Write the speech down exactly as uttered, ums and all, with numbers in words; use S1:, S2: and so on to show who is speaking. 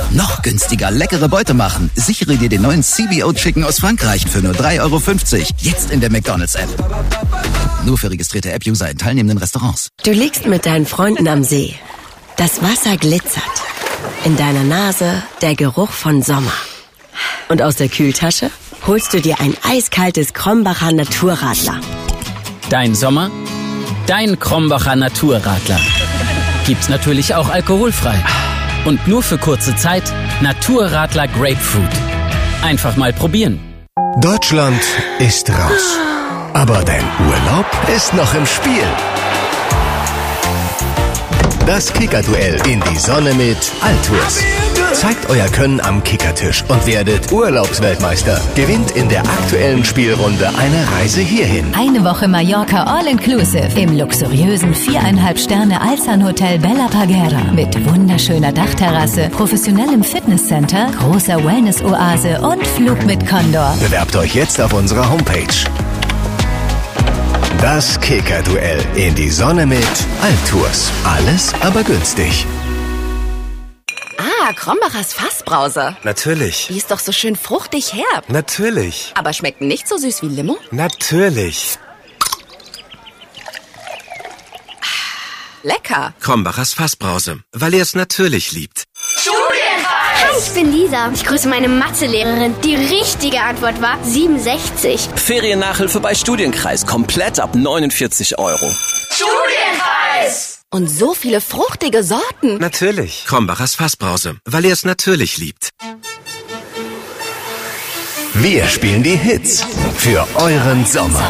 S1: Noch günstiger leckere Beute machen. Sichere dir den neuen C B O Chicken aus Frankreich für nur drei Euro fünfzig. Jetzt in der McDonald's-App. Nur für registrierte App-User in teilnehmenden Restaurants.
S2: Du liegst mit deinen Freunden am See. Das Wasser glitzert. In deiner Nase der Geruch von Sommer. Und aus der Kühltasche holst du dir ein eiskaltes Krombacher Naturradler.
S3: Dein Sommer, dein Krombacher Naturradler. Gibt's natürlich auch alkoholfrei. Und nur für kurze Zeit Naturradler Grapefruit. Einfach mal probieren.
S4: Deutschland ist raus. Aber dein Urlaub ist noch im Spiel. Das Kicker-Duell in die Sonne mit Altours. Zeigt euer Können am Kickertisch und werdet Urlaubsweltmeister. Gewinnt in der aktuellen Spielrunde eine Reise hierhin.
S5: Eine Woche Mallorca All-Inclusive im luxuriösen viereinhalb Sterne Alsan Hotel Bella Parguera mit wunderschöner Dachterrasse, professionellem Fitnesscenter, großer Wellness-Oase und Flug mit Condor.
S4: Bewerbt euch jetzt auf unserer Homepage. Das Kicker-Duell in die Sonne mit Altours. Alles aber günstig.
S6: Ah, Krombachers Fassbrause.
S7: Natürlich.
S6: Die ist doch so schön fruchtig herb.
S7: Natürlich.
S6: Aber schmeckt nicht so süß wie Limo?
S7: Natürlich.
S6: Lecker.
S7: Krombachers Fassbrause, weil ihr es natürlich liebt.
S8: Hi, ich bin Lisa. Ich grüße meine Mathelehrerin. Die richtige Antwort war siebenundsechzig.
S9: Feriennachhilfe bei Studienkreis. Komplett ab neunundvierzig Euro.
S6: Studienkreis! Und so viele fruchtige Sorten.
S7: Natürlich. Krombachers Fassbrause, weil ihr es natürlich liebt.
S4: Wir spielen die Hits für euren Sommer.